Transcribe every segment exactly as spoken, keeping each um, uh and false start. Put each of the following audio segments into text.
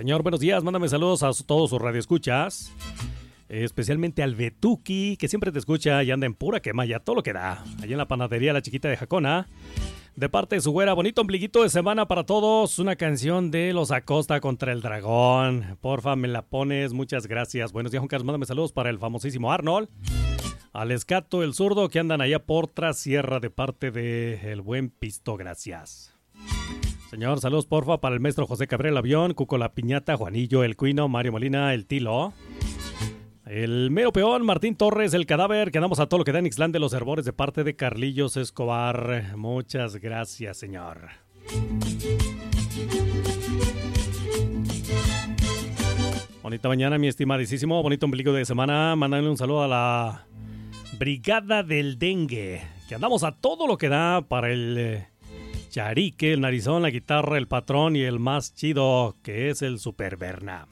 Señor, buenos días, mándame saludos a todos sus radioescuchas, especialmente al Betuki, que siempre te escucha y anda en pura quema, ya todo lo que da, allá en la panadería La Chiquita de Jacona. De parte de su güera, bonito ombliguito de semana para todos. Una canción de Los Acosta contra el Dragón. Porfa, me la pones. Muchas gracias. Buenos días, Juan Carlos. Mándame saludos para el famosísimo Arnold. Al Escato, el zurdo, que andan allá por Trasierra de parte de el buen Pisto. Gracias. Señor, saludos, porfa, para el maestro José Cabrera, el avión. Cuco la Piñata, Juanillo, el Cuino, Mario Molina, el Tilo. El mero peón, Martín Torres, el cadáver, que andamos a todo lo que da en Ixtlán de los Herbores de parte de Carlillos Escobar. Muchas gracias, señor. Bonita mañana, mi estimadísimo, bonito ombligo de semana. Mándale un saludo a la Brigada del Dengue, que andamos a todo lo que da para el eh, Charique, el Narizón, la guitarra, el patrón y el más chido, que es el Super Berna.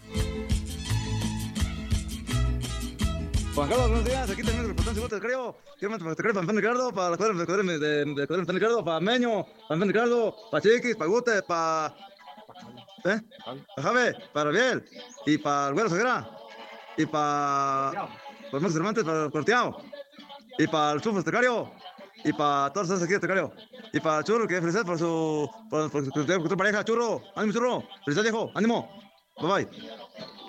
Juan Carlos, buenos días. Aquí tenemos el reportante segundo de creo. Quiero para para San Ricardo, para la cuadra de cuadra de de cuadra de San Ricardo, para Meño, para San Ricardo, para Chiquis, para Gute, para ¿eh? Para Jave, para Biel y para el Güero Segura y para para Marcos Cervantes, para el Corteado y para el Chufo Tecario y para todos los aquí de Tecario y para Churro, que felicidades por su por, por, por, por, por tu pareja, Churro. Ánimo, Churro. Felicidades, viejo. Ánimo. Bye bye.